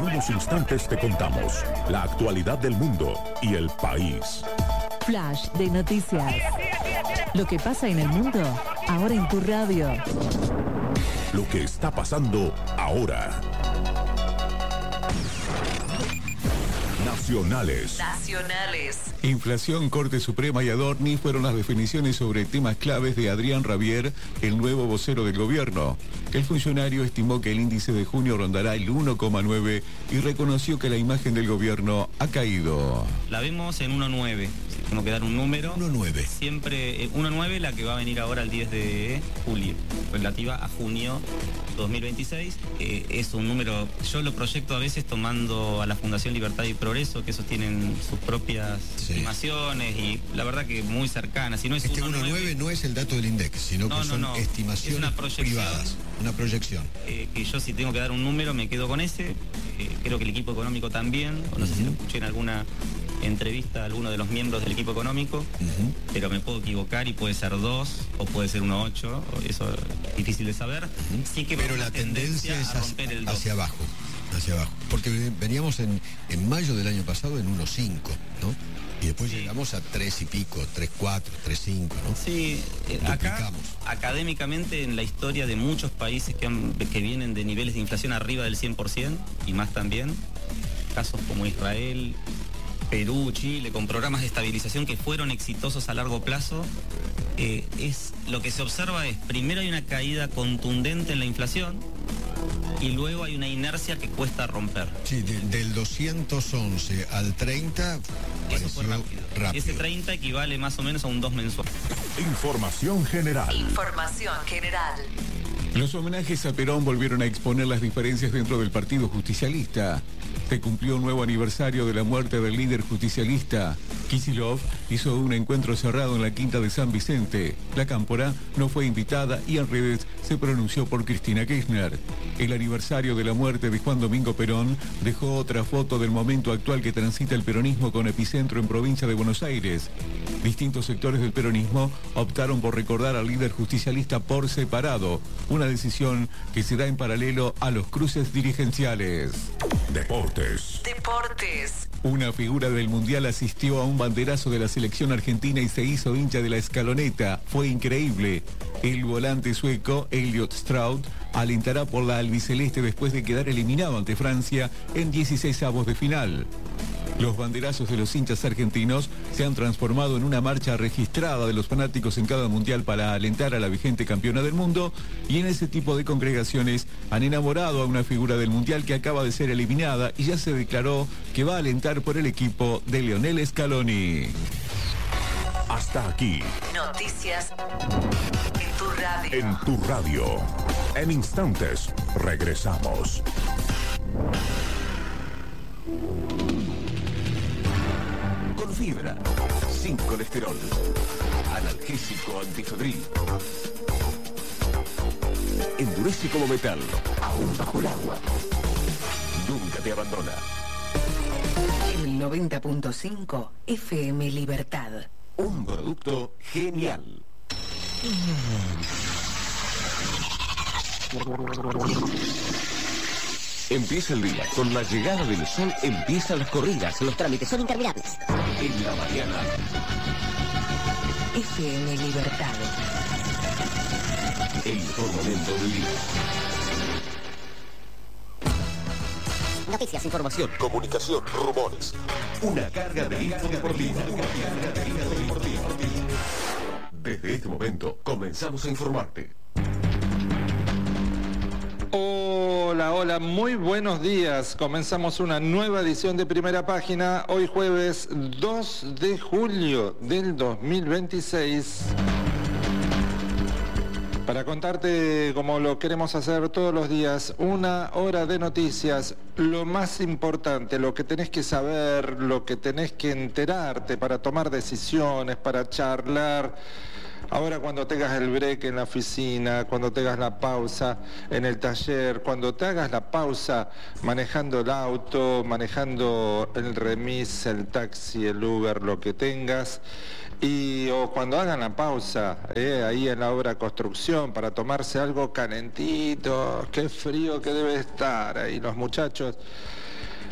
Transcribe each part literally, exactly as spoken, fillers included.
unos instantes te contamos la actualidad del mundo y el país. Flash de noticias. Lo que pasa en el mundo, ahora en tu radio. Lo que está pasando ahora. Nacionales. Nacionales. Inflación, Corte Suprema y Adorni fueron las definiciones sobre temas claves de Adrián Rabier, el nuevo vocero del gobierno. El funcionario estimó que el índice de junio rondará el uno coma nueve y reconoció que la imagen del gobierno ha caído. La vemos en uno coma nueve. Tengo que dar un número. uno coma nueve. Siempre uno coma nueve, la que va a venir ahora el diez de julio, relativa a junio dos mil veintiséis. Eh, es un número, yo lo proyecto a veces tomando a la Fundación Libertad y Progreso, que esos tienen sus propias sí. estimaciones y la verdad que muy cercanas. Si no es este uno coma nueve no es el dato del INDEC, sino no, que son no, no. estimaciones una privadas. Una proyección. Eh, que yo si tengo que dar un número me quedo con ese. Eh, creo que el equipo económico también, o no uh-huh. sé si lo escuché en alguna entrevista a alguno de los miembros del equipo económico, uh-huh. pero me puedo equivocar y puede ser dos o puede ser uno coma ocho, eso es difícil de saber. Uh-huh. Sí que pero la tendencia, tendencia es hacia, el hacia abajo, hacia abajo, porque veníamos en, en mayo del año pasado en uno coma cinco, ¿no? Y después sí. llegamos a tres y pico, tres coma cuatro, tres coma cinco, ¿no? Sí, eh, acá académicamente en la historia de muchos países que, han, que vienen de niveles de inflación arriba del cien por ciento y más también, casos como Israel, Perú, Chile, con programas de estabilización que fueron exitosos a largo plazo, eh, es lo que se observa es, primero hay una caída contundente en la inflación y luego hay una inercia que cuesta romper. Sí, de, del doscientos once al treinta, eso fue rápido. rápido. Ese treinta equivale más o menos a un dos mensual. Información general. Información general. Los homenajes a Perón volvieron a exponer las diferencias dentro del Partido Justicialista. Se cumplió un nuevo aniversario de la muerte del líder justicialista. Kicillof hizo un encuentro cerrado en la Quinta de San Vicente. La Cámpora no fue invitada y en redes se pronunció por Cristina Kirchner. El aniversario de la muerte de Juan Domingo Perón dejó otra foto del momento actual que transita el peronismo con epicentro en provincia de Buenos Aires. Distintos sectores del peronismo optaron por recordar al líder justicialista por separado, una decisión que se da en paralelo a los cruces dirigenciales. Deportes. Deportes. Una figura del Mundial asistió a un banderazo de la selección argentina y se hizo hincha de la escaloneta. Fue increíble. El volante sueco, Elliot Stroud, alentará por la albiceleste después de quedar eliminado ante Francia en dieciseisavos de final. Los banderazos de los hinchas argentinos se han transformado en una marcha registrada de los fanáticos en cada mundial para alentar a la vigente campeona del mundo, y en ese tipo de congregaciones han enamorado a una figura del mundial que acaba de ser eliminada y ya se declaró que va a alentar por el equipo de Lionel Scaloni. Hasta aquí. Noticias en tu radio. En tu radio. En instantes regresamos. Con fibra, sin colesterol, analgésico antifebril. Endurece como metal, aún bajo el agua. Nunca te abandona. El noventa punto cinco F M Libertad. Un producto genial. Empieza el día. Con la llegada del sol empiezan las corridas. Los trámites son interminables. En la mañana. F M Libertad. El mejor momento del día. Noticias, información, comunicación, rumores. Una carga de info deportiva. Una carga de info deportiva. Desde este momento comenzamos a informarte. Hola, hola, muy buenos días. Comenzamos una nueva edición de Primera Página, hoy jueves dos de julio del dos mil veintiséis. Para contarte, como lo queremos hacer todos los días, una hora de noticias, lo más importante, lo que tenés que saber, lo que tenés que enterarte para tomar decisiones, para charlar. Ahora cuando tengas el break en la oficina, cuando tengas la pausa en el taller, cuando te hagas la pausa manejando el auto, manejando el remis, el taxi, el Uber, lo que tengas, y o cuando hagan la pausa eh, ahí en la obra de construcción para tomarse algo calentito, qué frío que debe estar ahí los muchachos.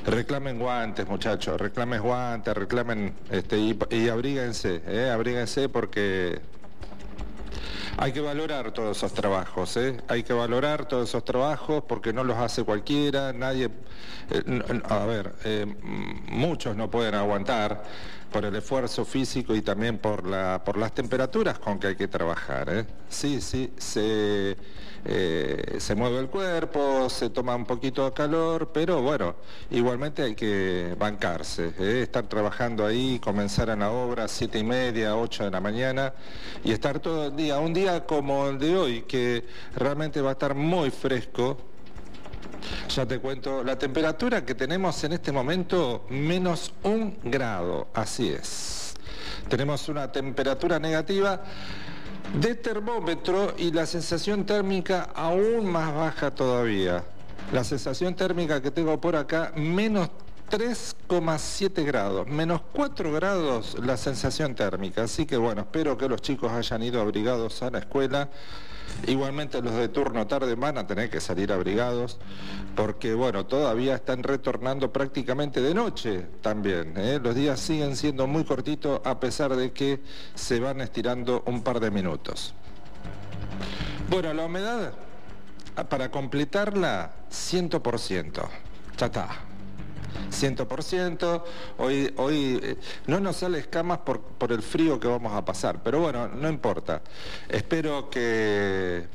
Reclamen guantes, muchachos, reclamen guantes, reclamen este, y, y abríguense, eh, abríguense porque hay que valorar todos esos trabajos, ¿eh? Hay que valorar todos esos trabajos porque no los hace cualquiera, nadie... Eh, a ver, eh, muchos no pueden aguantar por el esfuerzo físico y también por, la, por las temperaturas con que hay que trabajar, ¿eh? Sí, sí, se, eh, se mueve el cuerpo, se toma un poquito de calor, pero bueno, igualmente hay que bancarse, ¿eh? Estar trabajando ahí, comenzar en la obra a siete y media, ocho de la mañana y estar todo el día, un día como el de hoy, que realmente va a estar muy fresco. Ya te cuento, la temperatura que tenemos en este momento, menos un grado, así es. Tenemos una temperatura negativa de termómetro y la sensación térmica aún más baja todavía. La sensación térmica que tengo por acá, menos tres coma siete grados, menos cuatro grados la sensación térmica. Así que bueno, espero que los chicos hayan ido abrigados a la escuela. Igualmente los de turno tarde van a tener que salir abrigados porque bueno, todavía están retornando prácticamente de noche también, ¿eh? Los días siguen siendo muy cortitos a pesar de que se van estirando un par de minutos. Bueno, la humedad, para completarla, cien por ciento. Ya está. cien por ciento, hoy, hoy eh, no nos sale escamas por, por el frío que vamos a pasar, pero bueno, no importa. Espero que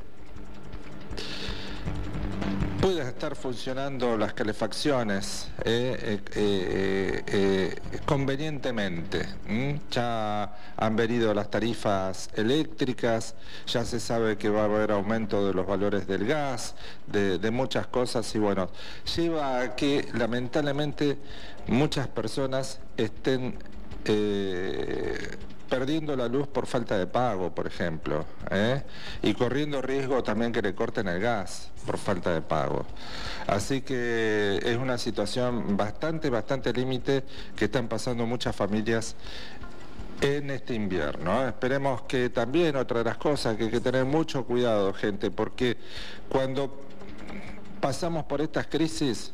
puedan estar funcionando las calefacciones eh, eh, eh, eh, convenientemente. ¿Mm? Ya han venido las tarifas eléctricas, ya se sabe que va a haber aumento de los valores del gas, de, de muchas cosas y bueno, lleva a que lamentablemente muchas personas estén eh, perdiendo la luz por falta de pago, por ejemplo, ¿eh? Y corriendo riesgo también que le corten el gas por falta de pago. Así que es una situación bastante, bastante límite que están pasando muchas familias en este invierno. Esperemos que también, otra de las cosas, que hay que tener mucho cuidado, gente, porque cuando pasamos por estas crisis,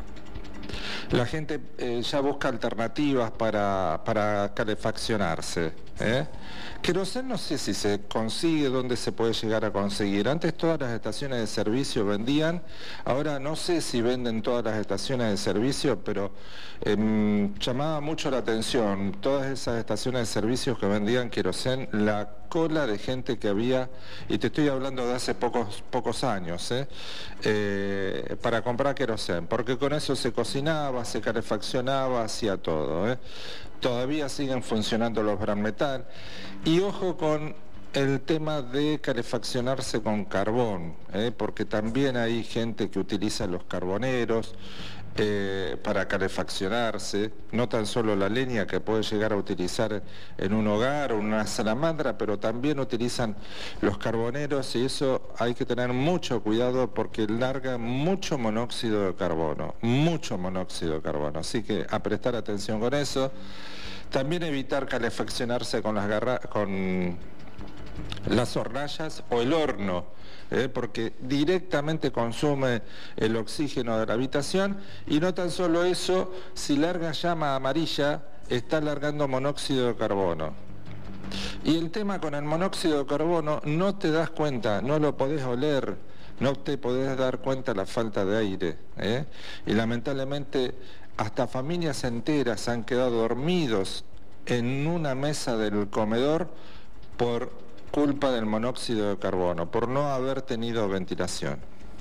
la gente eh, ya busca alternativas para, para calefaccionarse. ¿eh? Querosén no sé si se consigue, dónde se puede llegar a conseguir. Antes todas las estaciones de servicio vendían, ahora no sé si venden todas las estaciones de servicio, pero eh, llamaba mucho la atención todas esas estaciones de servicio que vendían querosén, la cola de gente que había, y te estoy hablando de hace pocos, pocos años, ¿eh? Eh, para comprar querosén, porque con eso se cocinaba, se calefaccionaba, hacía todo. ¿eh? Todavía siguen funcionando los Gran Metal. Y ojo con el tema de calefaccionarse con carbón, ¿eh? porque también hay gente que utiliza los carboneros eh, para calefaccionarse, no tan solo la leña que puede llegar a utilizar en un hogar o una salamandra, pero también utilizan los carboneros y eso hay que tener mucho cuidado porque larga mucho monóxido de carbono, mucho monóxido de carbono, así que a prestar atención con eso. También evitar calefaccionarse con las garra con las hornallas o el horno, ¿eh? porque directamente consume el oxígeno de la habitación y no tan solo eso, si larga llama amarilla, está largando monóxido de carbono. Y el tema con el monóxido de carbono, no te das cuenta, no lo podés oler, no te podés dar cuenta de la falta de aire, ¿eh? y lamentablemente hasta familias enteras han quedado dormidos en una mesa del comedor por culpa del monóxido de carbono, por no haber tenido ventilación.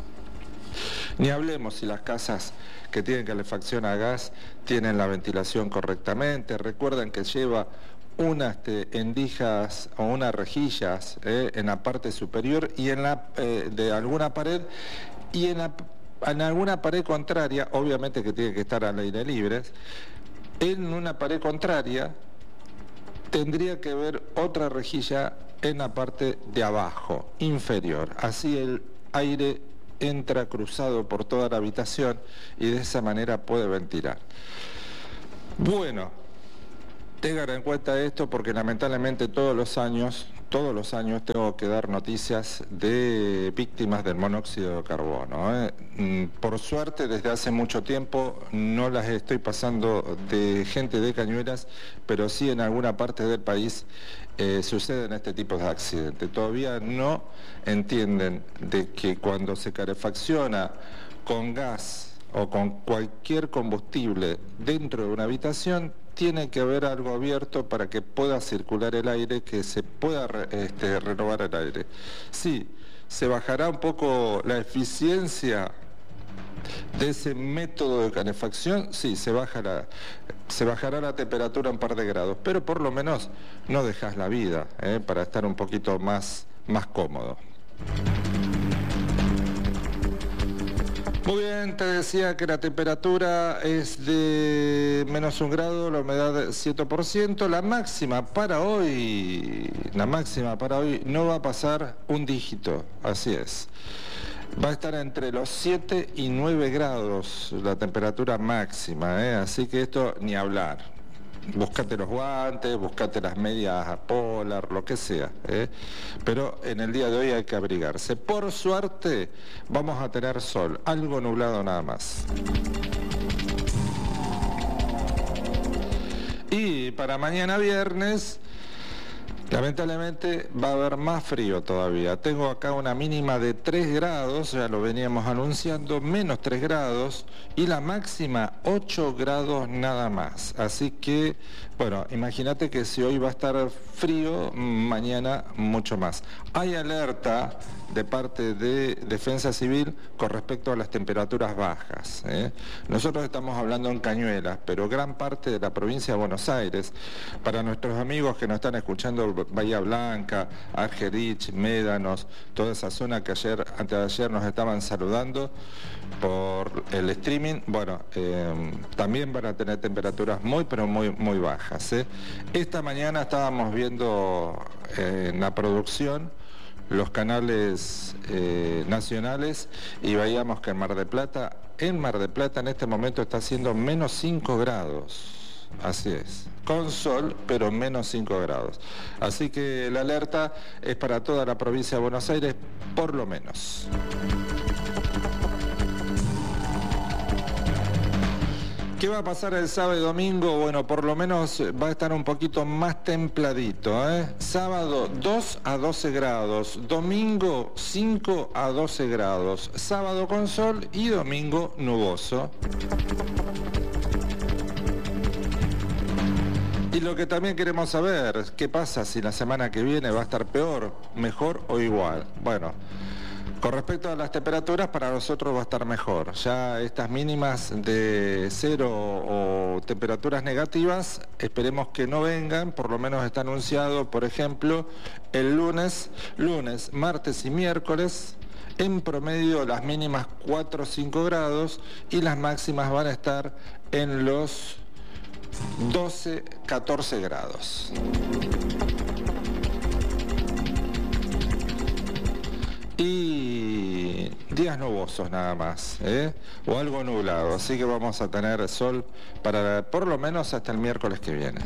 Ni hablemos si las casas que tienen calefacción a gas tienen la ventilación correctamente. Recuerden que lleva unas endijas o unas rejillas eh, en la parte superior y en la eh, de alguna pared y en la en alguna pared contraria, obviamente que tiene que estar al aire libre, en una pared contraria tendría que haber otra rejilla en la parte de abajo, inferior. Así el aire entra cruzado por toda la habitación y de esa manera puede ventilar. Bueno, Tengan en cuenta esto porque lamentablemente todos los años, todos los años tengo que dar noticias de víctimas del monóxido de carbono, ¿eh? Por suerte desde hace mucho tiempo no las estoy pasando de gente de Cañuelas, pero sí en alguna parte del país eh, suceden este tipo de accidentes. Todavía no entienden de que cuando se calefacciona con gas o con cualquier combustible dentro de una habitación, tiene que haber algo abierto para que pueda circular el aire, que se pueda este, renovar el aire. Sí, se bajará un poco la eficiencia de ese método de calefacción, sí, se, baja la, se bajará la temperatura un par de grados, pero por lo menos no dejas la vida, ¿eh? Para estar un poquito más, más cómodo. Muy bien, te decía que la temperatura es de menos un grado, la humedad siete por ciento, la máxima para hoy, la máxima para hoy no va a pasar un dígito, así es. Va a estar entre los siete y nueve grados la temperatura máxima, ¿eh? Así que esto ni hablar. Buscate los guantes, buscate las medias polar, lo que sea, ¿eh? Pero en el día de hoy hay que abrigarse. Por suerte vamos a tener sol, algo nublado nada más. Y para mañana viernes, lamentablemente va a haber más frío todavía. Tengo acá una mínima de tres grados, ya lo veníamos anunciando, menos tres grados, y la máxima ocho grados nada más. Así que, bueno, imagínate que si hoy va a estar frío, mañana mucho más. Hay alerta de parte de Defensa Civil con respecto a las temperaturas bajas, ¿eh? Nosotros estamos hablando en Cañuelas, pero gran parte de la provincia de Buenos Aires, para nuestros amigos que nos están escuchando, Bahía Blanca, Argerich, Médanos, toda esa zona que ayer, antes de ayer nos estaban saludando por el streaming, bueno, eh, también van a tener temperaturas muy, pero muy, muy bajas, ¿eh? Esta mañana estábamos viendo eh, en la producción los canales eh, nacionales y veíamos que en Mar del Plata, en Mar del Plata en este momento está haciendo menos cinco grados, así es, con sol, pero menos cinco grados. Así que la alerta es para toda la provincia de Buenos Aires, por lo menos. ¿Qué va a pasar el sábado y domingo? Bueno, por lo menos va a estar un poquito más templadito, ¿eh? Sábado dos a doce grados, domingo cinco a doce grados, sábado con sol y domingo nuboso. Y lo que también queremos saber, ¿qué pasa si la semana que viene va a estar peor, mejor o igual? Bueno, con respecto a las temperaturas, para nosotros va a estar mejor. Ya estas mínimas de cero o temperaturas negativas, esperemos que no vengan, por lo menos está anunciado, por ejemplo, el lunes, lunes, martes y miércoles, en promedio las mínimas cuatro o cinco grados y las máximas van a estar en los doce a catorce grados. Y días nubosos nada más, ¿eh? O algo nublado, así que vamos a tener sol para por lo menos hasta el miércoles que viene.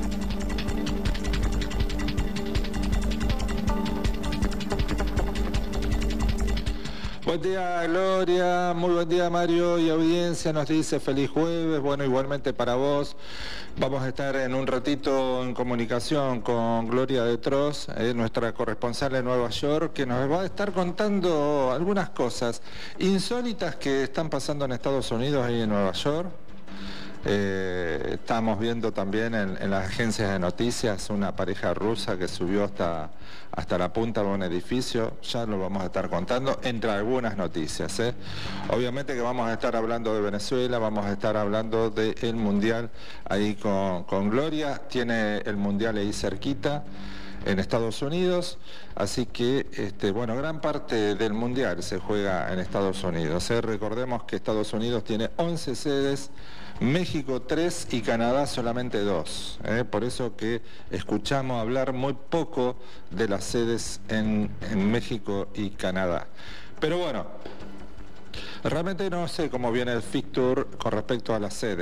Buen día, Gloria, muy buen día, Mario, y audiencia nos dice feliz jueves. Bueno, igualmente para vos. Vamos a estar en un ratito en comunicación con Gloria de Tros, eh, nuestra corresponsal en Nueva York, que nos va a estar contando algunas cosas insólitas que están pasando en Estados Unidos y en Nueva York. Eh, estamos viendo también en, en las agencias de noticias una pareja rusa que subió hasta, hasta la punta de un edificio. Ya lo vamos a estar contando entre algunas noticias, ¿eh? Obviamente que vamos a estar hablando de Venezuela, vamos a estar hablando del Mundial ahí con, con Gloria. Tiene el Mundial ahí cerquita en Estados Unidos, así que este, bueno, gran parte del Mundial se juega en Estados Unidos, ¿eh? Recordemos que Estados Unidos tiene once sedes, México tres y Canadá solamente dos, ¿eh? Por eso que escuchamos hablar muy poco de las sedes en, en México y Canadá. Pero bueno, realmente no sé cómo viene el fixture con respecto a las sedes,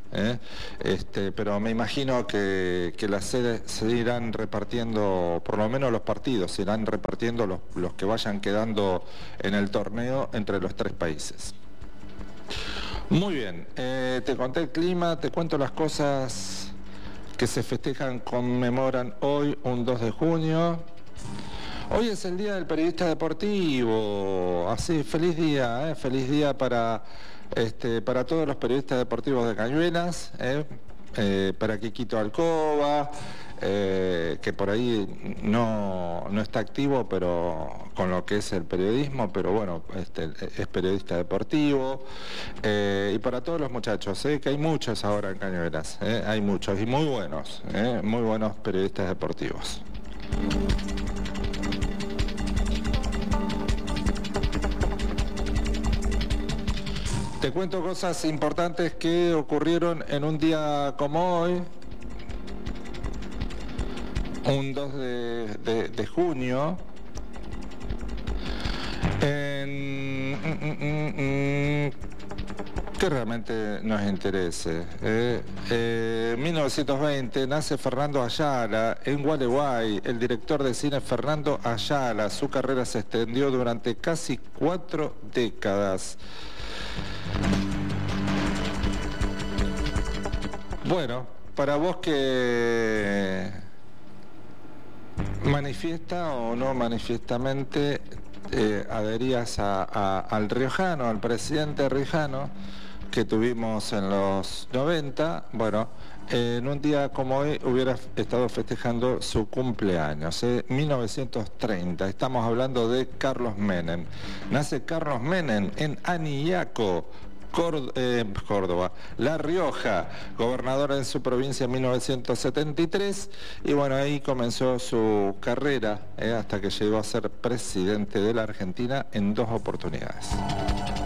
¿eh? Este, pero me imagino que, que las sedes se irán repartiendo, por lo menos los partidos, se irán repartiendo los, los que vayan quedando en el torneo entre los tres países. Muy bien, eh, te conté el clima, te cuento las cosas que se festejan, conmemoran hoy, un dos de junio. Hoy es el Día del Periodista Deportivo, así, feliz día, ¿eh? Feliz día para, este, para todos los periodistas deportivos de Cañuelas, ¿eh? Eh, para Quiquito Alcoba, eh, que por ahí no, no está activo, pero con lo que es el periodismo, pero bueno, este, es periodista deportivo, eh, y para todos los muchachos, ¿eh? Que hay muchos ahora en Cañuelas, ¿eh? Hay muchos y muy buenos, ¿eh? Muy buenos periodistas deportivos. Te cuento cosas importantes que ocurrieron en un día como hoy, un dos de, de, de junio, en, mm, mm, mm, que realmente nos interese. Eh, eh, en mil novecientos veinte nace Fernando Ayala en Gualeguay, el director de cine Fernando Ayala. Su carrera se extendió durante casi cuatro décadas. Bueno, para vos que manifiesta o no manifiestamente eh, adherías a, a, al riojano, al presidente riojano que tuvimos en los noventa, bueno, eh, en un día como hoy hubiera estado festejando su cumpleaños, eh, mil novecientos treinta, estamos hablando de Carlos Menem. Nace Carlos Menem en Anillaco, Córd eh, Córdoba, La Rioja, gobernador en su provincia en mil novecientos setenta y tres, y bueno, ahí comenzó su carrera, eh, hasta que llegó a ser presidente de la Argentina en dos oportunidades.